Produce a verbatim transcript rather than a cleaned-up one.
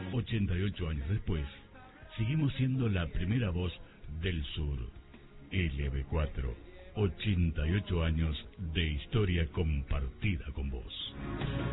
ochenta y ocho años después, seguimos siendo la primera voz del sur. L B cuatro, ochenta y ocho años de historia compartida con vos.